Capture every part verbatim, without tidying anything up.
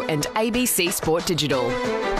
and A B C Sport Digital.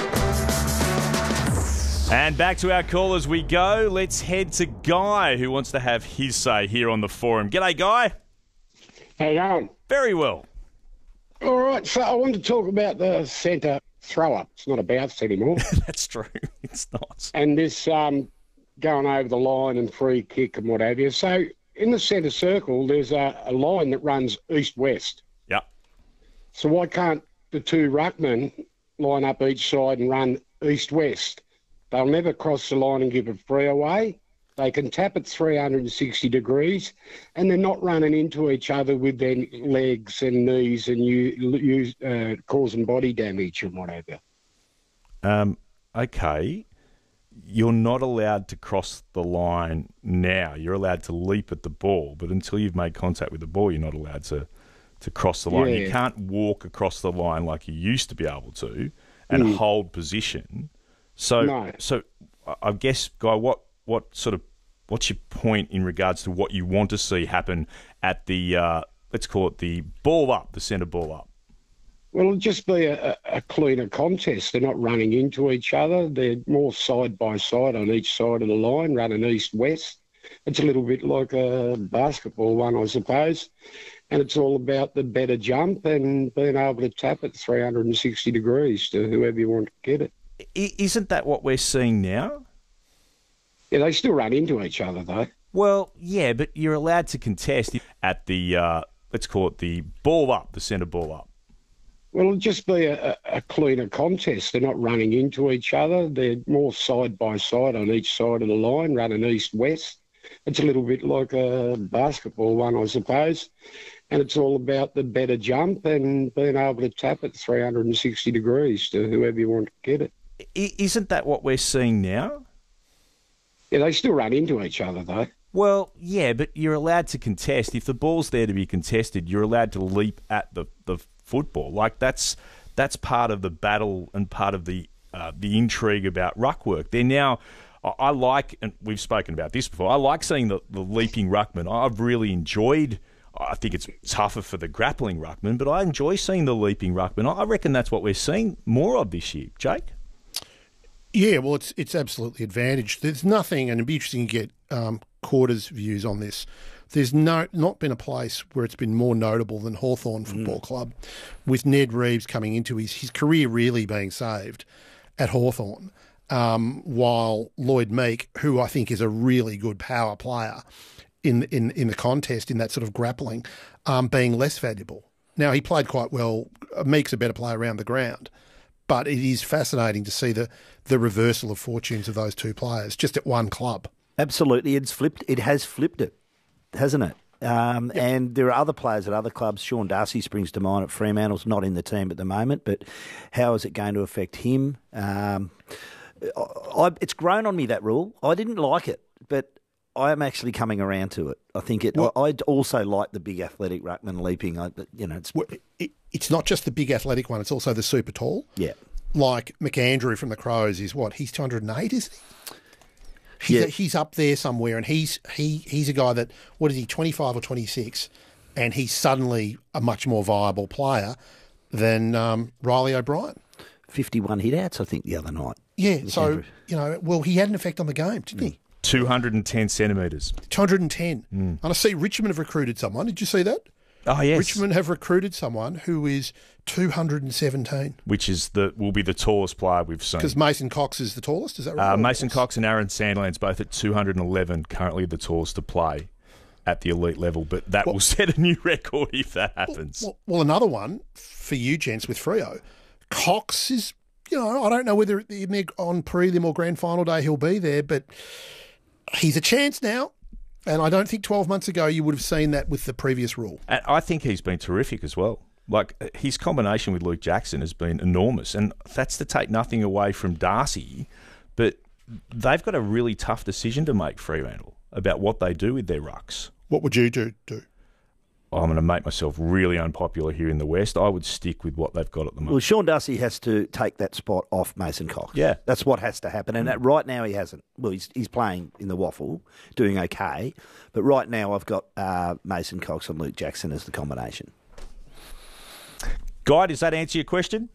And back to our call as we go. Let's head to Guy, who wants to have his say here on the forum. G'day, Guy. How you going? Very well. All right, so I want to talk about the centre throw-up. It's not a bounce anymore. That's true. It's not. And this um, going over the line and free kick and what have you. So in the centre circle, there's a, a line that runs east-west. Yeah. So why can't the two ruckmen line up each side and run east-west? They'll never cross the line and give a free away. They can tap it three hundred sixty degrees, and they're not running into each other with their legs and knees and use, uh, causing body damage and whatever. Um, okay. You're not allowed to cross the line now. You're allowed to leap at the ball, but until you've made contact with the ball, you're not allowed to, to cross the line. Yeah. You can't walk across the line like you used to be able to and Mm. hold position. So, No. so I guess, Guy, what, what sort of what's your point in regards to what you want to see happen at the uh, let's call it the ball up, the centre ball up? Well, it'll just be a, a cleaner contest. They're not running into each other. They're more side by side on each side of the line, running east-west. It's a little bit like a basketball one, I suppose. And it's all about the better jump and being able to tap it three hundred sixty degrees to whoever you want to get it. I- isn't that what we're seeing now? Yeah, they still run into each other, though. Well, yeah, but you're allowed to contest at the, uh, let's call it the ball up, the centre ball up. Well, it'll just be a, a cleaner contest. They're not running into each other. They're more side by side on each side of the line, running east-west. It's a little bit like a basketball one, I suppose. And it's all about the better jump and being able to tap it three hundred sixty degrees to whoever you want to get it. I- isn't that what we're seeing now? Yeah, they still run into each other, though. Well, yeah, but you're allowed to contest. If the ball's there to be contested, you're allowed to leap at the, the football. Like, that's that's part of the battle and part of the uh, the intrigue about ruck work. They're now... I I like, and we've spoken about this before, I like seeing the, the leaping ruckman. I've really enjoyed... I think it's tougher for the grappling ruckman, but I enjoy seeing the leaping ruckman. I reckon that's what we're seeing more of this year. Jake? Yeah, well, it's it's absolutely advantaged. There's nothing, and it'd be interesting to get um, Quarter's views on this. There's no not been a place where it's been more notable than Hawthorn Football mm. Club, with Ned Reeves coming into his, his career really being saved at Hawthorn, um, while Lloyd Meek, who I think is a really good power player in in in the contest, in that sort of grappling, um, being less valuable. Now, he played quite well. Meek's a better player around the ground. But it is fascinating to see the, the reversal of fortunes of those two players just at one club. Absolutely. It's flipped. It has flipped it, hasn't it? Um, yep. And there are other players at other clubs. Sean Darcy springs to mind at Fremantle's not in the team at the moment, but how is it going to affect him? Um, I, it's grown on me, that rule. I didn't like it, but I am actually coming around to it. I think it. Well, I also like the big athletic ruckman leaping. I, you know, it's well, it, it's not just the big athletic one; it's also the super tall. Yeah, like McAndrew from the Crows is what he's two hundred and eight, isn't he? He's, yeah. a, he's up there somewhere, and he's he he's a guy that what is he twenty five or twenty six, and he's suddenly a much more viable player than um, Riley O'Brien. Fifty one hit outs, I think, the other night. Yeah, McAndrew. So you know, well, he had an effect on the game, didn't mm. he? two hundred ten centimetres. two hundred ten. Mm. And I see Richmond have recruited someone. Did you see that? Oh, yes. Richmond have recruited someone who is two hundred seventeen. Which is the will be the tallest player we've seen. Because Mason Cox is the tallest, is that right? Uh, Mason Cox and Aaron Sandland's both at two hundred eleven, currently the tallest to play at the elite level. But that well, will set a new record if that happens. Well, well, another one for you gents with Freo. Cox is, you know, I don't know whether on prelim or grand final day he'll be there, but he's a chance now. And I don't think twelve months ago you would have seen that with the previous rule. And I think he's been terrific as well. Like, his combination with Luke Jackson has been enormous. And that's to take nothing away from Darcy. But they've got a really tough decision to make, Fremantle, about what they do with their rucks. What would you do? do? I'm going to make myself really unpopular here in the West. I would stick with what they've got at the moment. Well, Sean Darcy has to take that spot off Mason Cox. Yeah. That's what has to happen. And that right now he hasn't. Well, he's he's playing in the waffle, doing okay. But right now I've got uh, Mason Cox and Luke Jackson as the combination. Guy, does that answer your question?